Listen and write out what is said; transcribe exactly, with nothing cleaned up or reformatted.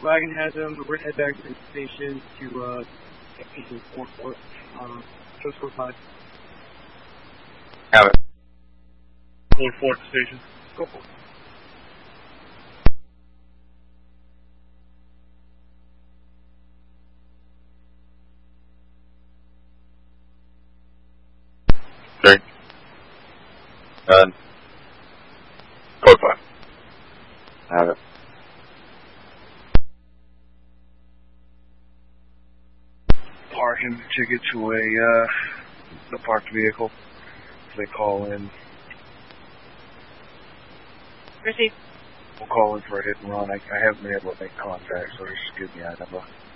Wagon has him. We're going to head back to the station to, uh, station four four, uh, just four five. Have it. four four at the station. Go for it. Okay. Done. Code five. Have it. Parking ticket to a, uh, the parked vehicle. They call in. Receive. We'll call in for a hit and run. I, I haven't been able to make contact, so just give me that number.